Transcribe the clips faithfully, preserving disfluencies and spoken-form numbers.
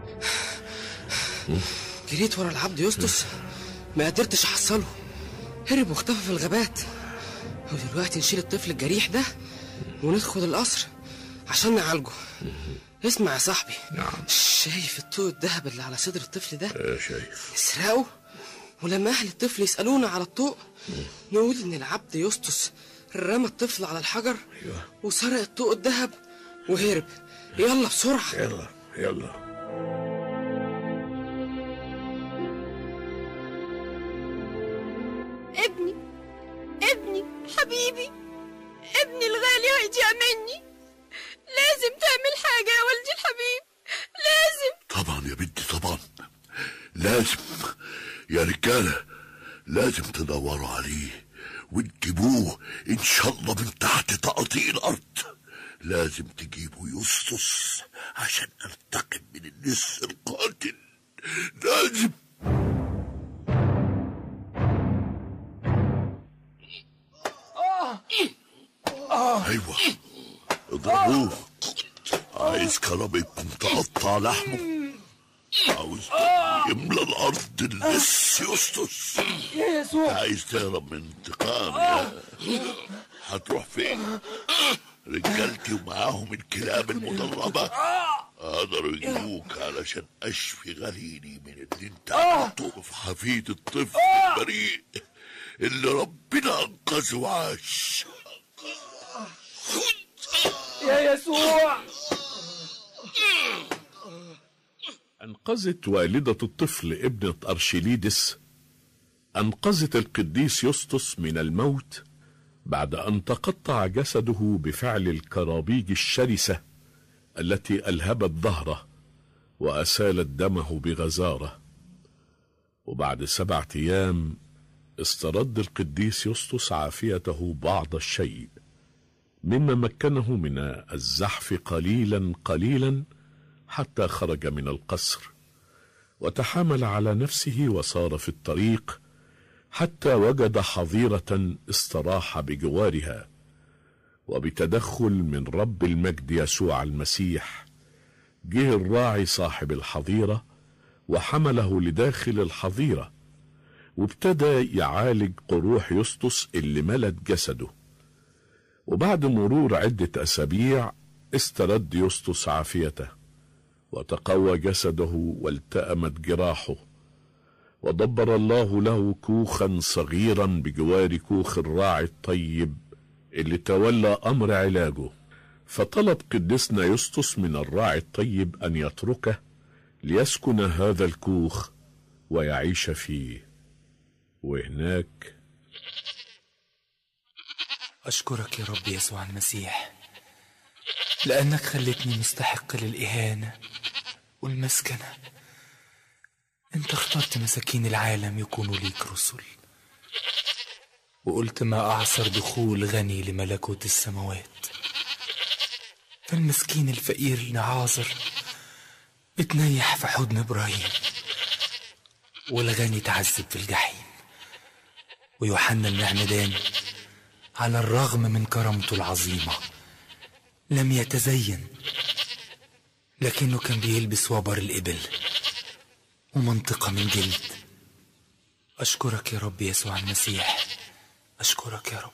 جريت ورا العبد يسطس، ما قدرتش احصله، هرب واختفى في الغابات. ودلوقتي نشيل الطفل الجريح ده وندخل القصر عشان نعالجه. اسمع يا صاحبي. نعم. شايف الطوق الذهب اللي على صدر الطفل ده؟ اه شايف. نسرقه، ولما اهل الطفل يسألونا على الطوق نقول ان العبد يسطس رمى الطفل على الحجر وسرق الطوق الذهب وهرب. يلا بسرعة. يلا يلا. ابني ابني حبيبي، ابني الغالي هيضيع مني. لازم تعمل حاجة يا ولدي الحبيب، لازم. طبعا يا بنتي طبعا لازم. يا رجالة لازم تدوروا عليه وتجيبوه ان شاء الله من تحت تقاطيع الارض. لازم تجيبوا يسطس عشان ننتقم من اللص القاتل. لازم. ايوه اضربوه. عايز كرم يكون تقطع لحمه. عاوز يملى الارض اللص يسطس. يا يسوع عايز تهرب من انتقام يا هتروح فين؟ رجالتي ومعاهم الكلاب المدربة قدروا يجيبوك علشان اشفي غليلي من اللي انت عملته في حفيد الطفل البريء اللي ربنا انقذه وعاش. يا يسوع. أنقذت والدة الطفل ابنة أرشليدس، أنقذت القديس يسطس من الموت بعد أن تقطع جسده بفعل الكرابيج الشرسة التي ألهبت ظهره وأسالت دمه بغزارة. وبعد سبعة أيام استرد القديس يسطس عافيته بعض الشيء، مما مكنه من الزحف قليلا قليلا حتى خرج من القصر وتحامل على نفسه وصار في الطريق حتى وجد حظيرة استراح بجوارها. وبتدخل من رب المجد يسوع المسيح جه الراعي صاحب الحظيرة وحمله لداخل الحظيرة وابتدى يعالج قروح يسطس اللي ملت جسده. وبعد مرور عدة أسابيع استرد يسطس عافيته وتقوى جسده والتأمت جراحه، ودبر الله له كوخا صغيرا بجوار كوخ الراعي الطيب اللي تولى أمر علاجه. فطلب قدسنا يسطس من الراعي الطيب أن يتركه ليسكن هذا الكوخ ويعيش فيه. وهناك أشكرك يا رب يسوع المسيح لأنك خلتني مستحق للإهانة والمسكنة. أنت اخترت مساكين العالم يكونوا ليك رسل، وقلت ما أعصر دخول غني لملكوت السماوات. فالمسكين الفقير نعاذر اتنيح في حضن إبراهيم، والغني تعذب في الجحيم. ويوحنا المعمدان على الرغم من كرامته العظيمة لم يتزين، لكنه كان بيلبس وبر الإبل ومنطقة من جلد. أشكرك يا رب يسوع المسيح، أشكرك يا رب.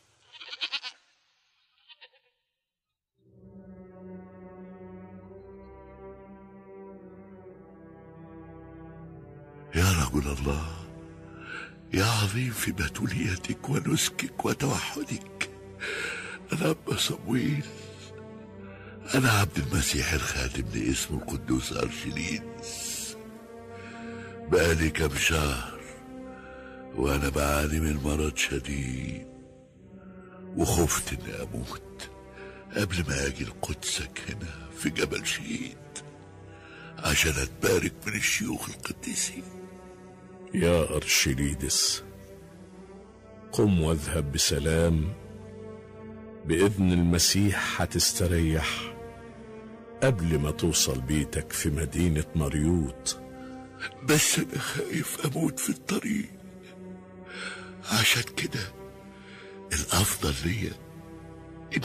يا رجل الله، يا عظيم في بتوليتك ونسكك وتوحدك، أنا أبا صمويل، أنا عبد المسيح الخادم لاسمه القدوس أرشليدس. بقالي كم شهر وأنا بعاني من مرض شديد، وخفت إني أموت قبل ما أجي لقدسك هنا في جبل شهيد عشان أتبارك من الشيوخ القديسين. يا أرشليدس، قم واذهب بسلام، بإذن المسيح هتستريح قبل ما توصل بيتك في مدينة مريوط. بس أنا خايف أموت في الطريق، عشان كده الأفضل ليا